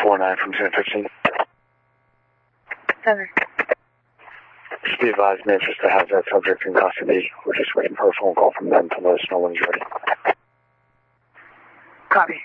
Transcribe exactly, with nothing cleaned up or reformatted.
four nine from ten fifteen. Seven. Just be advised, Manchester has that subject in custody. We're just waiting for a phone call from them to let us know when he's ready. Copy.